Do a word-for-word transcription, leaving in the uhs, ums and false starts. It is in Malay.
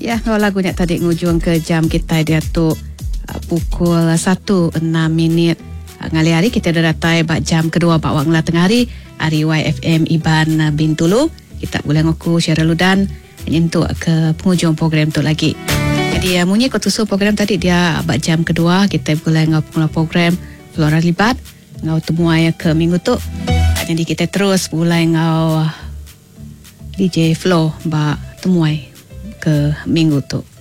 Ya, kalau lagunya tadi ngujung ke jam kita dia tu uh, pukul satu enam minit. Uh, ngali hari kita dah datai bak jam kedua bak wang lah tengah hari. Hari Y F M Iban uh, Bintulu. Kita boleh ngaku share ludan untuk ke penghujung program tu lagi. Jadi uh, munyi kau tusu program tadi dia bak jam kedua kita boleh ngau pengulang program Flora Libat ngau temuai ke minggu tu. Uh, jadi kita terus mulai ngau uh, D J Flo bak temuai ke minggu tu.